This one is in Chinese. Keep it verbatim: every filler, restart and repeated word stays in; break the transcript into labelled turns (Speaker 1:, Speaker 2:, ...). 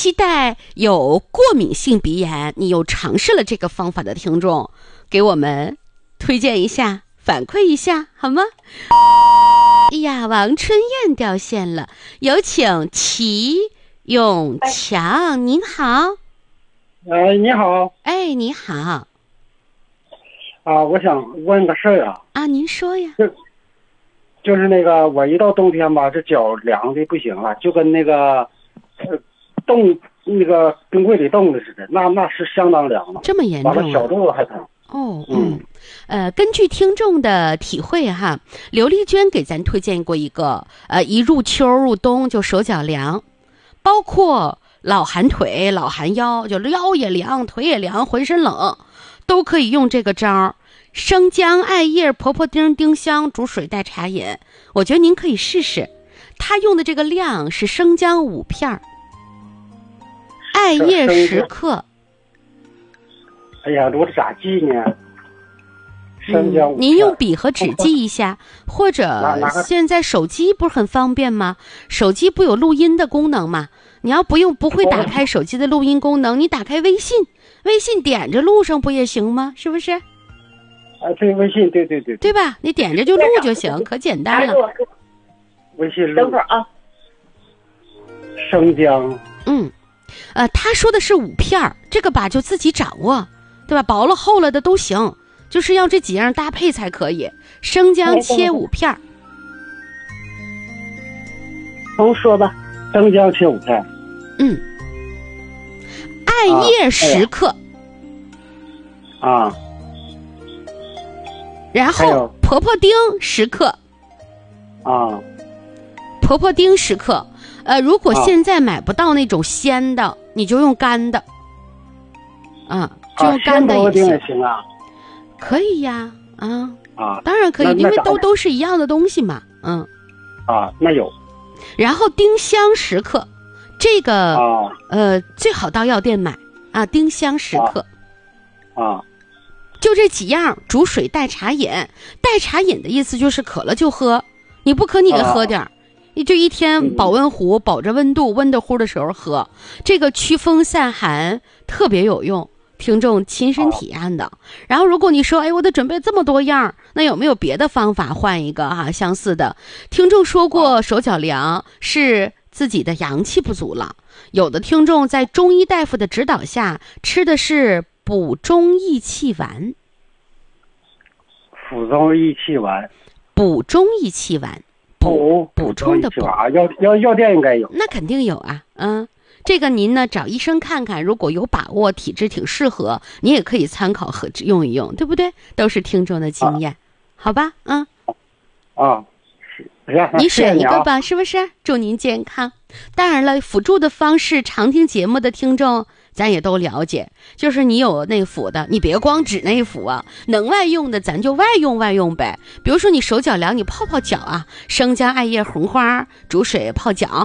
Speaker 1: 期待有过敏性鼻炎，你又尝试了这个方法的听众，给我们推荐一下，反馈一下好吗？哎呀，王春燕掉线了，有请齐永强。您好。
Speaker 2: 呃，你好。
Speaker 1: 哎，你好。
Speaker 2: 啊，我想问个事儿啊。
Speaker 1: 啊，您说呀。
Speaker 2: 就就是那个，我一到冬天吧，这脚凉的不行了，就跟那个呃冻那个冰柜里冻的似的，那那是相当凉了。
Speaker 1: 这么严重啊？
Speaker 2: 完了小肚子还疼。
Speaker 1: 哦，嗯，呃，根据听众的体会哈，刘丽娟给咱推荐过一个，呃，一入秋入冬就手脚凉，包括老寒腿、老寒腰，就腰也凉、腿也凉、浑身冷，都可以用这个招。生姜、艾叶、婆婆丁、丁香煮水代茶饮，我觉得您可以试试。他用的这个量是生姜五片，艾叶十克。
Speaker 2: 哎呀，我咋记呢？生姜、
Speaker 1: 嗯，您用笔和纸记一下，或者现在手机不是很方便吗？手机不有录音的功能吗？你要不用不会打开手机的录音功能，你打开微信，微信点着录上不也行吗？是不是？
Speaker 2: 啊，对，微信，对对对，
Speaker 1: 对吧？你点着就录就行，可简单了。
Speaker 2: 微信录。
Speaker 3: 等会儿啊。
Speaker 2: 生姜。
Speaker 1: 嗯，呃，他说的是五片儿，这个吧就自己掌握，对吧？薄了厚了的都行，就是要这几样搭配才可以。生姜切五片儿。
Speaker 3: 重说吧。
Speaker 2: 生姜切五片。
Speaker 1: 嗯。艾叶十克。
Speaker 2: 啊。啊
Speaker 1: 然后婆婆丁十克。
Speaker 2: 啊。
Speaker 1: 婆婆丁十克。呃，如果现在买不到那种鲜的，啊、你就用干的。啊，就用干的也行。
Speaker 2: 也行啊。
Speaker 1: 可以呀，啊。
Speaker 2: 啊。
Speaker 1: 当然可以，因为都都是一样的东西嘛。嗯。
Speaker 2: 啊，那有。
Speaker 1: 然后丁香十克，这个、
Speaker 2: 啊、
Speaker 1: 呃最好到药店买啊，丁香十克。
Speaker 2: 啊。啊
Speaker 1: 就这几样，煮水代茶饮。代茶饮的意思就是渴了就喝，你不渴你也喝点儿，你、啊、就一天保温壶，保着温度，温的乎的时候喝，这个驱风散寒特别有用。听众亲身体验的。啊、然后如果你说，哎，我得准备这么多样，那有没有别的方法换一个哈、啊、相似的？听众说过手脚凉是自己的阳气不足了，有的听众在中医大夫的指导下吃的是补中益气丸。
Speaker 2: 补中益气丸。
Speaker 1: 补中益气丸。
Speaker 2: 补
Speaker 1: 补充的补。
Speaker 2: 药药药店应该有。
Speaker 1: 那肯定有啊，嗯，这个您呢找医生看看，如果有把握，体质挺适合，你也可以参考和用一用，对不对？都是听众的经验，啊、好吧？嗯。
Speaker 2: 啊。
Speaker 1: 你选一个吧，是不是？祝您健康。当然了，辅助的方式，常听节目的听众咱也都了解，就是你有内服的，你别光指内服啊，能外用的咱就外用外用呗。比如说你手脚凉，你泡泡脚啊，生姜、艾叶、红花煮水泡脚，